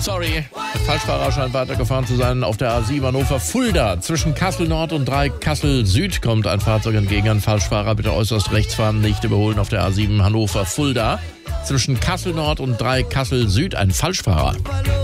Sorry, der Falschfahrer scheint weitergefahren zu sein auf der A7 Hannover-Fulda. Zwischen Kassel Nord und Kassel Süd kommt ein Fahrzeug entgegen. Ein Falschfahrer, bitte äußerst rechts fahren, nicht überholen auf der A7 Hannover-Fulda. Zwischen Kassel Nord und Kassel Süd ein Falschfahrer.